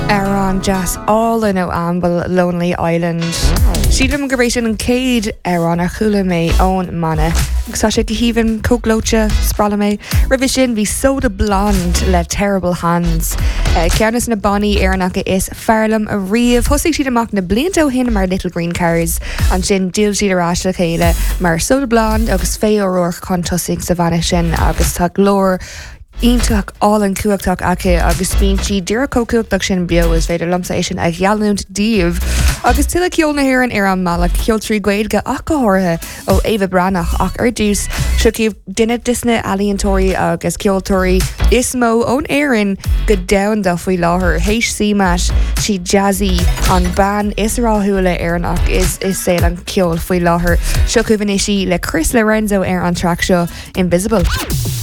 Ar jazz all in ó ambal Lonely Island. Sílam go bééis an céad ar chula mé ón mana. Agus tá sé go híhann cóglóte sprala mé. Ribh sin bhí Soda Blonde le Terrible Hands. Cearnas na Bonnie arnacha is fearlam a riamh. Thosaigh siad amach na blianta ó hin mar Little Green Cars. An sin díal siad arás le chéile mar Soda Blonde agus Faye O'Rourke chun tosaigh sa bhaine sin agus tá glór Ítach all an cuachtach acu agus bíonn si dúra cócuachtach sin bio is féidir lomsa é sin a ghealúnt díomh. Agus tuile ceol na hhéireann ar an malach ceol trí gcuilge ach go háirithe ó Éva Brannach ach ar dús siúcíomh duine disna alíontóirí agus ceoltóirí is mó ón éireann go dain do faoi láthair héis símas si jazzy an ban is ráthúla éireannach is saoil an ceol faoi láthair. Siúcúhann é si le Chris Lorenzo ar an track seo Invisible.